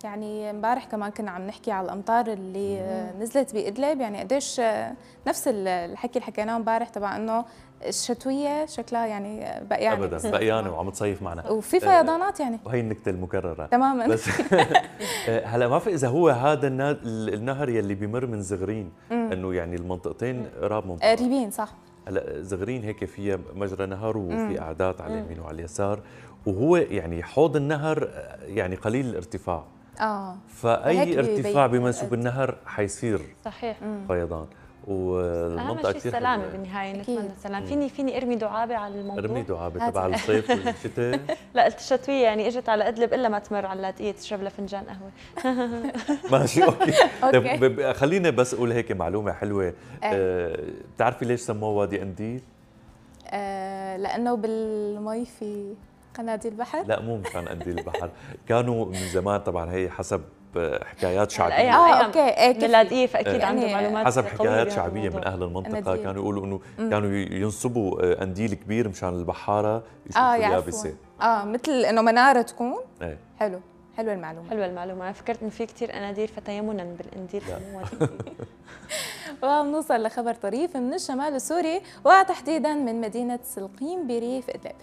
يعني امبارح كمان كنا عم نحكي على الامطار اللي نزلت بادلب، يعني قديش نفس الحكي اللي حكيناه امبارح تبع انه الشتويه شكلها يعني بقيانه ابدا بقيانه وعم تصيف معنا، وفي فيضانات يعني وهي النكته المكرره تماما. بس هلا ما في اذا هو هذا النهر يلي بيمر من زغرين، انه يعني المنطقتين قراب من بعض. قريبين صح. هلا زغرين هيك فيها مجرى نهر وفي قعدات على اليمين وعلى اليسار، وهو يعني حوض النهر يعني قليل الارتفاع، فاي ارتفاع بمنسوب النهر حيصير صحيح فيضان. والمنطقه اهم شيء كثير السلامه حلوه بالنهايه، نتمنى السلام. فيني ارمي دعابه على الموضوع؟ ارمي دعابه تبع الصيف والشتاء. لا قلت الشتويه يعني اجت على ادلب الا ما تمر على اللاذقيه تشرب لها فنجان قهوه. ماشي اوكي. طيب خلينا بس اقول هيك معلومه حلوه. بتعرفي ليش سموه وادي قنديل؟ لانه بالمي في قناديل البحر. لا مو مشان قنديل البحر، كانوا من زمان طبعا هي حسب حكايات شعبيه. اوكي من اللاذقيه فاكيد يعني عنده معلومات حسب حكايات شعبيه من اهل المنطقه، كانوا يقولوا انه كانوا ينصبوا قنديل كبير مشان البحاره يشوفوا اليابسه. مثل انه مناره تكون. ايه حلو المعلومه. حلوه المعلومه، انا فكرت انه في كثير اناديل فتيمنا بالقنديل مو وادي. وبنوصل لخبر طريف من الشمال السوري وتحديدا من مدينه سلقيم بريف ادلب.